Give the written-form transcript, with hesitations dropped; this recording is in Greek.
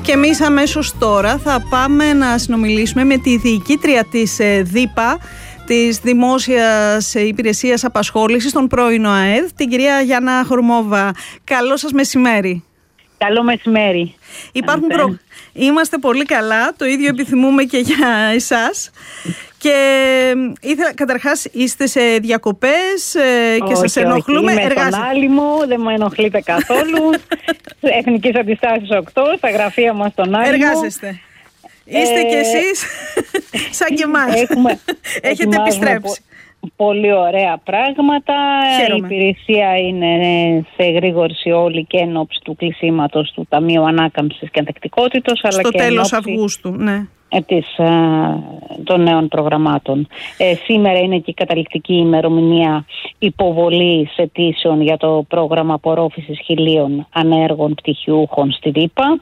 Και εμείς αμέσως τώρα θα πάμε να συνομιλήσουμε με τη διοικήτρια της ΔΥΠΑ, της Δημόσιας Υπηρεσίας Απασχόλησης, των πρώην ΟΑΕΔ, την κυρία Γιάννα Χορμόβα. Καλό σας μεσημέρι. Καλό μεσημέρι. Είμαστε πολύ καλά, το ίδιο επιθυμούμε και για εσάς. Και καταρχάς είστε σε διακοπές και σας ενοχλούμε. Είμαι στον Άλυμο, δεν με ενοχλείτε καθόλου. Εθνικής Αντιστάσης 8, στα γραφεία μας στον Άλυμο. Εργάζεστε. Είστε κι εσείς σαν και εμάς. Έχετε επιστρέψει. Πολύ ωραία πράγματα. Χαίρομαι. Η υπηρεσία είναι σε εγρήγορση όλη και εν ώψη του κλεισίματος του Ταμείου Ανάκαμψης και Ανθεκτικότητος, αλλά στο και τέλος Αυγούστου, ναι. Των νέων προγραμμάτων. Σήμερα είναι και η καταληκτική ημερομηνία υποβολής αιτήσεων για το πρόγραμμα απορρόφησης 1.000 ανέργων πτυχιούχων στη ΔΥΠΑ.